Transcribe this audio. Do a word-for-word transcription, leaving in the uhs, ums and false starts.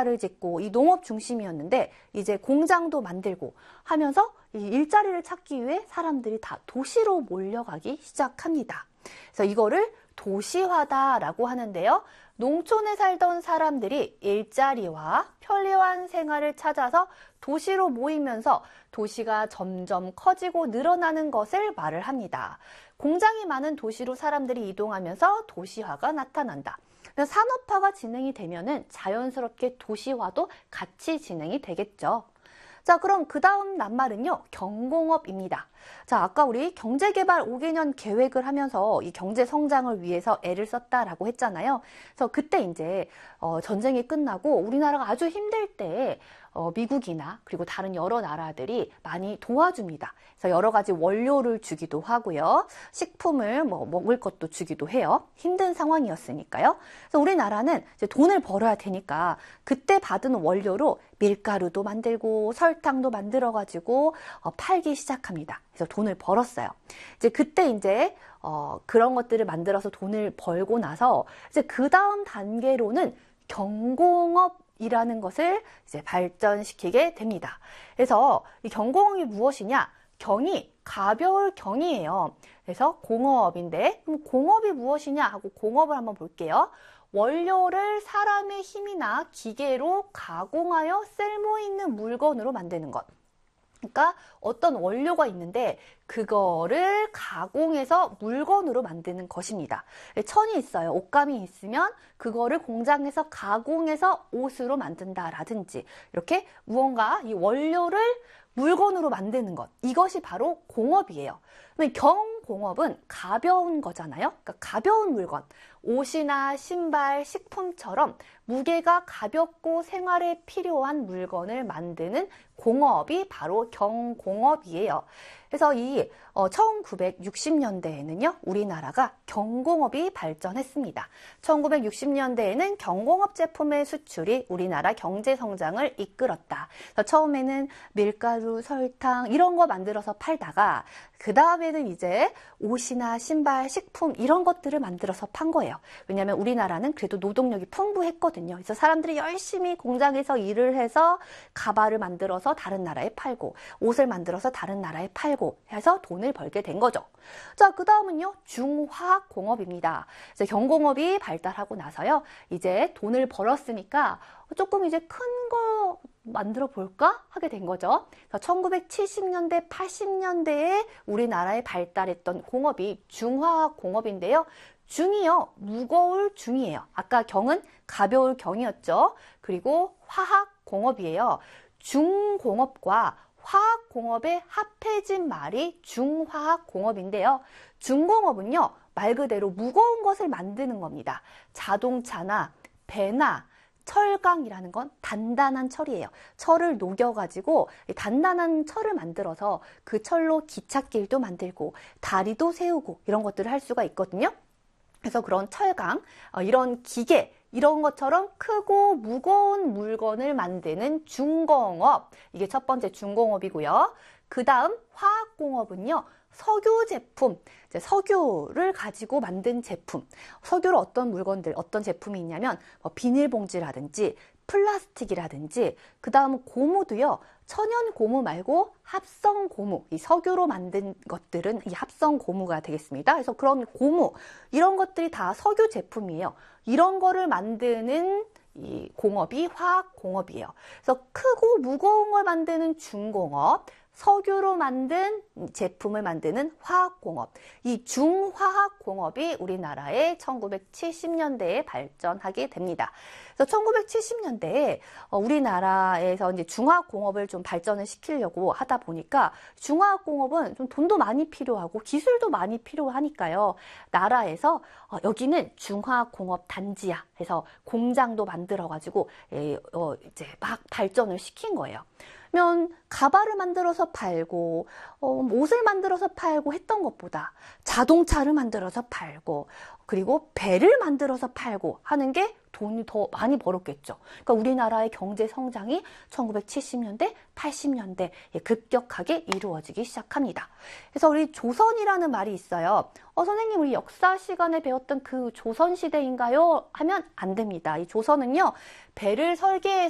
농사를 짓고 이 농업 중심이었는데 이제 공장도 만들고 하면서 이 일자리를 찾기 위해 사람들이 다 도시로 몰려가기 시작합니다. 그래서 이거를 도시화다라고 하는데요. 농촌에 살던 사람들이 일자리와 편리한 생활을 찾아서 도시로 모이면서 도시가 점점 커지고 늘어나는 것을 말을 합니다. 공장이 많은 도시로 사람들이 이동하면서 도시화가 나타난다. 산업화가 진행이 되면은 자연스럽게 도시화도 같이 진행이 되겠죠. 자, 그럼 그 다음 낱말은요, 경공업입니다. 자, 아까 우리 경제개발 오 개년 계획을 하면서 이 경제 성장을 위해서 애를 썼다라고 했잖아요. 그래서 그때 이제 어, 전쟁이 끝나고 우리나라가 아주 힘들 때 어, 미국이나 그리고 다른 여러 나라들이 많이 도와줍니다. 그래서 여러 가지 원료를 주기도 하고요. 식품을 뭐 먹을 것도 주기도 해요. 힘든 상황이었으니까요. 그래서 우리나라는 이제 돈을 벌어야 되니까 그때 받은 원료로 밀가루도 만들고 설탕도 만들어가지고 어, 팔기 시작합니다. 그래서 돈을 벌었어요. 이제 그때 이제 어, 그런 것들을 만들어서 돈을 벌고 나서 이제 그 다음 단계로는 경공업 이라는 것을 이제 발전시키게 됩니다. 그래서 이 경공업이 무엇이냐? 경이 가벼울 경이에요. 그래서 공업인데 그럼 공업이 무엇이냐 하고 공업을 한번 볼게요. 원료를 사람의 힘이나 기계로 가공하여 쓸모있는 물건으로 만드는 것. 그러니까 어떤 원료가 있는데 그거를 가공해서 물건으로 만드는 것입니다. 천이 있어요. 옷감이 있으면 그거를 공장에서 가공해서 옷으로 만든다라든지 이렇게 무언가 이 원료를 물건으로 만드는 것. 이것이 바로 공업이에요. 그러면 경공업은 가벼운 거잖아요. 그러니까 가벼운 물건. 옷이나 신발, 식품처럼 무게가 가볍고 생활에 필요한 물건을 만드는 공업이 바로 경공업이에요. 그래서 이 어, 천구백육십 년대에는요, 우리나라가 경공업이 발전했습니다. 천구백육십 년대에는 경공업 제품의 수출이 우리나라 경제 성장을 이끌었다. 그래서 처음에는 밀가루, 설탕 이런 거 만들어서 팔다가 그 다음에는 이제 옷이나 신발, 식품 이런 것들을 만들어서 판 거예요. 왜냐하면 우리나라는 그래도 노동력이 풍부했거든요. 그래서 사람들이 열심히 공장에서 일을 해서 가발을 만들어서 다른 나라에 팔고 옷을 만들어서 다른 나라에 팔고 해서 돈을 벌게 된 거죠. 자, 그 다음은요, 중화학공업입니다. 이제 경공업이 발달하고 나서요, 이제 돈을 벌었으니까 조금 이제 큰 거 만들어 볼까 하게 된 거죠. 천구백칠십 년대, 팔십 년대에 우리나라에 발달했던 공업이 중화학공업인데요. 중이요, 무거울 중이에요. 아까 경은 가벼울 경이었죠. 그리고 화학공업이에요. 중공업과 화학공업의 합해진 말이 중화학공업인데요. 중공업은요, 말 그대로 무거운 것을 만드는 겁니다. 자동차나 배나 철강이라는 건 단단한 철이에요. 철을 녹여가지고 단단한 철을 만들어서 그 철로 기찻길도 만들고 다리도 세우고 이런 것들을 할 수가 있거든요. 그래서 그런 철강, 이런 기계, 이런 것처럼 크고 무거운 물건을 만드는 중공업. 이게 첫 번째 중공업이고요. 그 다음 화학공업은요. 석유 제품, 이제 석유를 가지고 만든 제품. 석유로 어떤 물건들, 어떤 제품이 있냐면 뭐 비닐봉지라든지 플라스틱이라든지 그 다음 고무도요. 천연 고무 말고 합성 고무, 이 석유로 만든 것들은 이 합성 고무가 되겠습니다. 그래서 그런 고무, 이런 것들이 다 석유 제품이에요. 이런 거를 만드는 이 공업이 화학공업이에요. 그래서 크고 무거운 걸 만드는 중공업, 석유로 만든 제품을 만드는 화학공업, 이 중화학공업이 우리나라의 천구백칠십 년대에 발전하게 됩니다. 그래서 천구백칠십 년대에 우리나라에서 이제 중화학공업을 좀 발전을 시키려고 하다 보니까 중화학공업은 좀 돈도 많이 필요하고 기술도 많이 필요하니까요. 나라에서 여기는 중화학공업 단지야 해서 공장도 만들어가지고 이제 막 발전을 시킨 거예요. 면 가발을 만들어서 팔고 어, 옷을 만들어서 팔고 했던 것보다 자동차를 만들어서 팔고 그리고 배를 만들어서 팔고 하는 게 돈이 더 많이 벌었겠죠. 그러니까 우리나라의 경제 성장이 천구백칠십 년대, 팔십 년대 급격하게 이루어지기 시작합니다. 그래서 우리 조선이라는 말이 있어요. 어, 선생님, 우리 역사 시간에 배웠던 그 조선시대인가요? 하면 안 됩니다. 이 조선은요, 배를 설계해서